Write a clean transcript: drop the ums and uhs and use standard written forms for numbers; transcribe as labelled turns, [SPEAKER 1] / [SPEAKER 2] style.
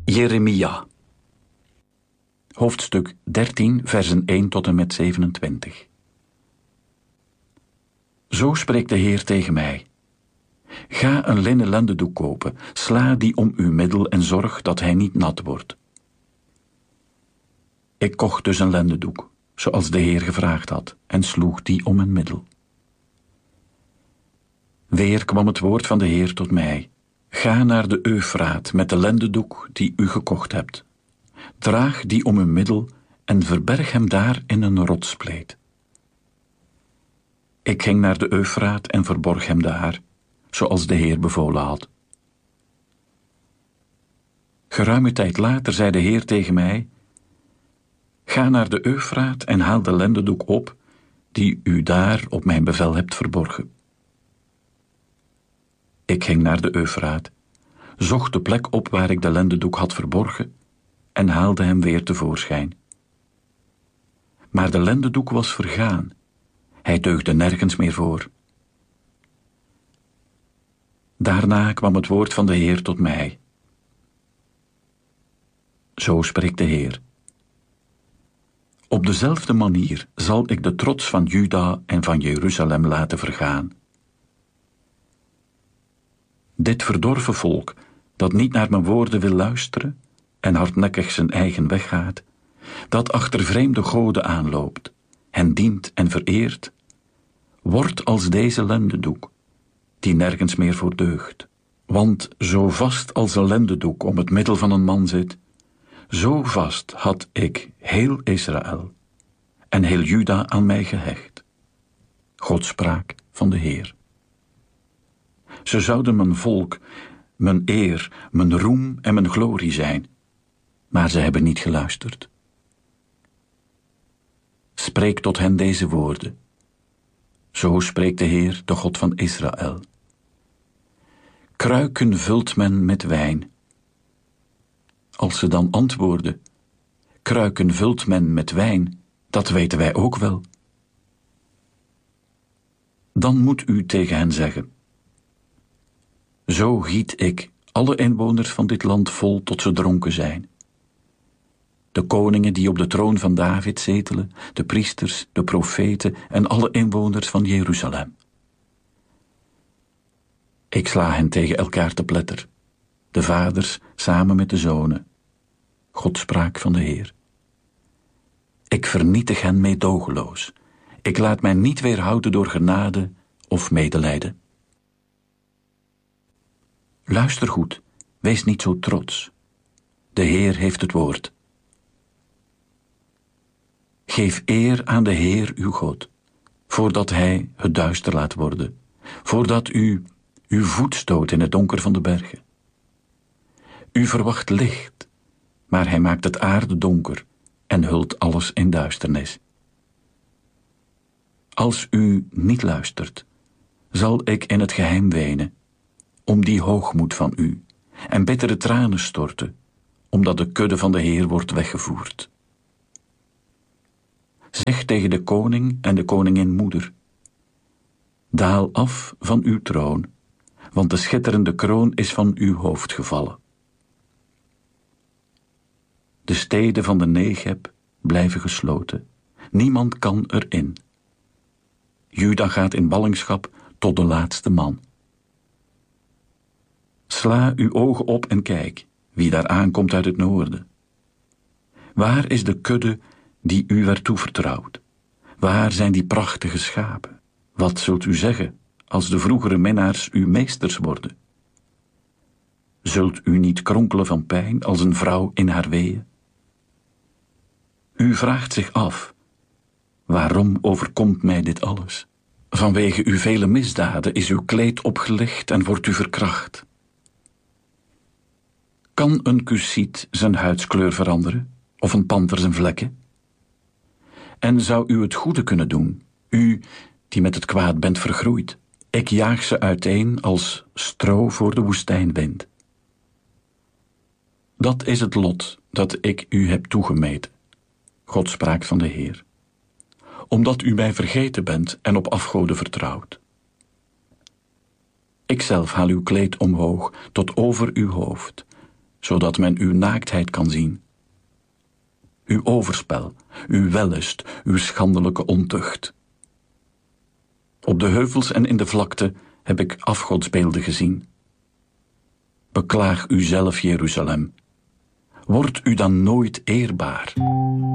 [SPEAKER 1] Jeremia. Hoofdstuk 13, versen 1 tot en met 27. Zo spreekt de Heer tegen mij. Ga een linnen lendendoek kopen, sla die om uw middel en zorg dat hij niet nat wordt. Ik kocht dus een lendendoek, zoals de Heer gevraagd had, en sloeg die om mijn middel. Weer kwam het woord van de Heer tot mij. Ga naar de Eufraat met de lendendoek die u gekocht hebt. Draag die om uw middel en verberg hem daar in een rotsspleet. Ik ging naar de Eufraat en verborg hem daar, zoals de Heer bevolen had. Geruime tijd later zei de Heer tegen mij: Ga naar de Eufraat en haal de lendendoek op, die u daar op mijn bevel hebt verborgen. Ik ging naar de Eufraat, zocht de plek op waar ik de lendendoek had verborgen en haalde hem weer tevoorschijn. Maar de lendendoek was vergaan, hij deugde nergens meer voor. Daarna kwam het woord van de Heer tot mij. Zo spreekt de Heer. Op dezelfde manier zal ik de trots van Juda en van Jeruzalem laten vergaan. Dit verdorven volk, dat niet naar mijn woorden wil luisteren en hardnekkig zijn eigen weg gaat, dat achter vreemde goden aanloopt, hen dient en vereert, wordt als deze lendendoek, die nergens meer voor deugt. Want zo vast als een lendendoek om het middel van een man zit, zo vast had ik heel Israël en heel Juda aan mij gehecht. Godspraak van de Heer. Ze zouden mijn volk, mijn eer, mijn roem en mijn glorie zijn, maar ze hebben niet geluisterd. Spreek tot hen deze woorden. Zo spreekt de Heer, de God van Israël. Kruiken vult men met wijn. Als ze dan antwoorden, kruiken vult men met wijn, dat weten wij ook wel. Dan moet u tegen hen zeggen: Zo giet ik alle inwoners van dit land vol tot ze dronken zijn. De koningen die op de troon van David zetelen, de priesters, de profeten en alle inwoners van Jeruzalem. Ik sla hen tegen elkaar te pletter, de vaders samen met de zonen. Godspraak van de Heer. Ik vernietig hen meedogenloos. Ik laat mij niet weerhouden door genade of medelijden. Luister goed, wees niet zo trots. De Heer heeft het woord. Geef eer aan de Heer uw God, voordat Hij het duister laat worden, voordat u uw voet stoot in het donker van de bergen. U verwacht licht, maar Hij maakt het aarde donker en hult alles in duisternis. Als u niet luistert, zal ik in het geheim wenen, om die hoogmoed van u, en bittere tranen storten, omdat de kudde van de Heer wordt weggevoerd. Zeg tegen de koning en de koningin moeder: Daal af van uw troon, want de schitterende kroon is van uw hoofd gevallen. De steden van de Negeb blijven gesloten. Niemand kan erin. Juda gaat in ballingschap tot de laatste man. Sla uw ogen op en kijk, wie daar aankomt uit het noorden. Waar is de kudde die u werd toevertrouwd? Waar zijn die prachtige schapen? Wat zult u zeggen als de vroegere minnaars uw meesters worden? Zult u niet kronkelen van pijn als een vrouw in haar weeën? U vraagt zich af: waarom overkomt mij dit alles? Vanwege uw vele misdaden is uw kleed opgelicht en wordt u verkracht. Kan een kusiet zijn huidskleur veranderen, of een panter zijn vlekken? En zou u het goede kunnen doen, u die met het kwaad bent vergroeid? Ik jaag ze uiteen als stro voor de woestijnwind. Dat is het lot dat ik u heb toegemeten, Godspraak van de Heer, omdat u mij vergeten bent en op afgoden vertrouwt. Ikzelf haal uw kleed omhoog tot over uw hoofd, zodat men uw naaktheid kan zien. Uw overspel, uw wellust, uw schandelijke ontucht. Op de heuvels en in de vlakte heb ik afgodsbeelden gezien. Beklaag uzelf, Jeruzalem. Wordt u dan nooit eerbaar?